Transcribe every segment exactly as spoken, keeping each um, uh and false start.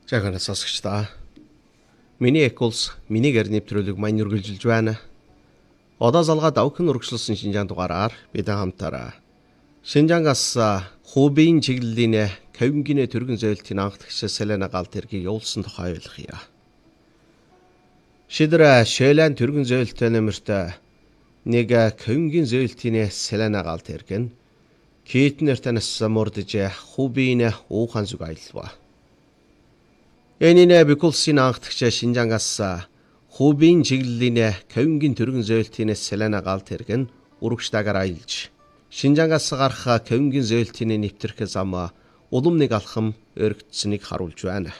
Жаахан сонсогчдаа. Миний Эколс миний гэр нэвтрүүлэг маань үргэлжилж байна. Одоо залгаа давхин урагшлсан Шинжаан дугаараар бид хамтараа Шинжаангаас Хубийн чиглэлийн Кавингины төргөн зөөлтийн анхдагч Селена Галт хэргийг явуулсан тухай ойлгоё. Шидра Шэлэн төргөн зөөлтөй нэмэрт нэг Кавингийн зөөлтийн Селена Галт хэрэг нь Китнер танаас мордж Хубийн уухан зүг аялва. Энийн Бикулсын анхдагч Шинжаангаас Хубийн чиглэлийн Кавингийн төргөн зөөлтийн Селена Галт хэрэг нь урагштайгаар аялж Шинжаангаас гарах Кавингийн зөөлтийн нэвтрэх зам улам нэг алхам өргөдсөнийг харуулж байна.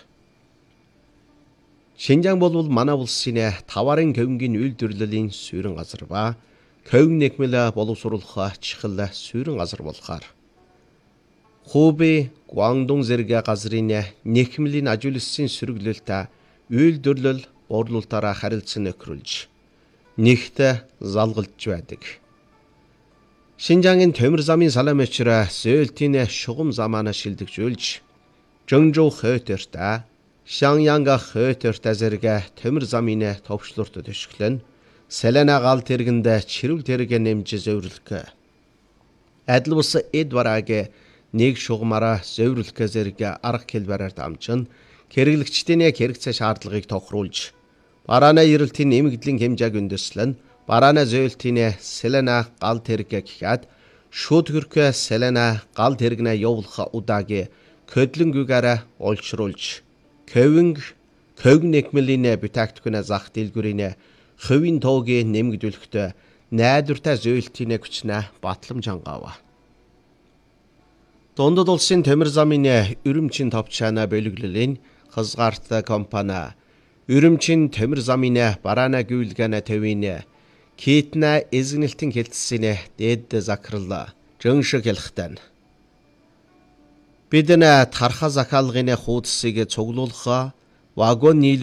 Шинжаан болвол манай улсын таварын Кавингийн үйлдвэрлэлийн суурин газар ба Кавин нэгмэл боловсруулах чухал суурин газар болохоор Хуби Гуандун зэрэг газрын нэхмлийн ажуулсан сөрөглөлт үйлдвэрлэл борлуулалтаараа харилцан нөхрүүлж нэгт залгалж байдаг. Шинжаангийн төмөр замын саламчра зөөлтийн шугам замаана шилдэгжүүлж Жонжоу хойторта Шаньянга хойторта зэрэг төмөр замын товчлуурт төшөглөн Селена Галт хэргэнд чирүүл тэрэг нэмж зөвөрлөх. Адил бус Эдварагийн нэг шугамаараа зөвөрлөх зэрэг арга хэлбэрээр дамжин хэрэглэгчдийн хэрэгцээ шаардлагыг тохируулж бараана эрэлтийн нэмэгдлийн хэмжээг өндөслөн бараана зөөлтийн Селена Галт хэрэг гэхэд шууд хөрх Селена Галт хэрэгнээ явуулах удаагийн көдлөнгүүгээр олшруулж Кавинг Кавин нэгмлийн бүтээктгүүнээ зах дэлгүүрийн хувийн тоогийн нэмэгдүүлэхэд найдвартай зөөлтийн хүчнээ батламж хангав. Дундад улсын төмөр замын Өрөмчин товчаана бөлөглөлийн хязгаарт компани Өрөмчин төмөр замын бараана гүйлгэн төвийн Китна эзэгнэлтийн хэлтсийн дээд захирал Жоншиг хэлэхтэн бид нэ тарха захаалгын хуудсыг цуглуулах вагон